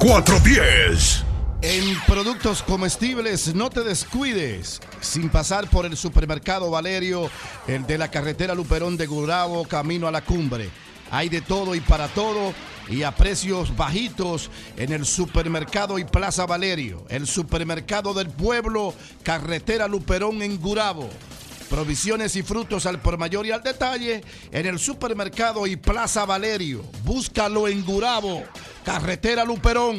Cuatro Pies. En productos comestibles, no te descuides. Sin pasar por el supermercado Valerio, el de la carretera Luperón de Gurabo, camino a la cumbre. Hay de todo y para todo y a precios bajitos en el supermercado y Plaza Valerio. El supermercado del pueblo, carretera Luperón en Gurabo. Provisiones y frutos al por mayor y al detalle en el supermercado y Plaza Valerio. Búscalo en Gurabo, carretera Luperón.